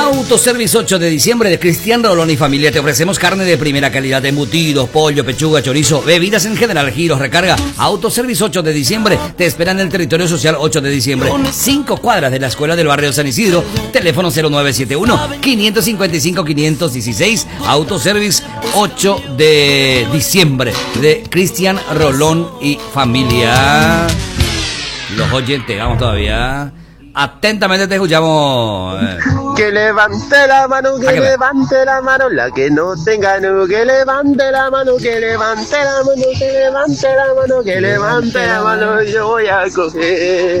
Autoservice 8 de diciembre de Cristian Rolón y familia. Te ofrecemos carne de primera calidad, embutidos, pollo, pechuga, chorizo, bebidas en general, giros, recarga. Autoservice 8 de diciembre te espera en el territorio social 8 de diciembre. 5 cuadras de la escuela del barrio San Isidro. Teléfono 0971-555-516. Autoservice 8 de diciembre de Cristian Rolón y familia. Los oyentes, vamos todavía. Atentamente te escuchamos. Que levante la mano, que levante la mano, la que no tenga no, que levante la mano, que levante la mano, que levante la mano, que levante la mano, yo voy a coger.